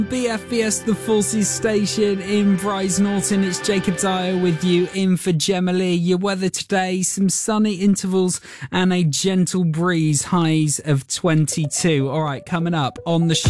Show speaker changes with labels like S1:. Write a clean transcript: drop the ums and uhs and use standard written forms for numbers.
S1: BFBS The Forces Station in Bryce Norton. It's Jacob Dyer with you in for Gemma Lee. Your weather today, some sunny intervals and a gentle breeze, highs of 22. All right, coming up on the show.